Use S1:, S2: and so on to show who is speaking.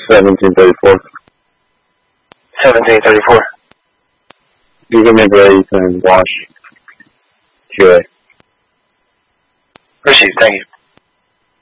S1: 1734.
S2: 1734.
S1: Eagle Embrace and Wash. QA.
S2: Received, thank you.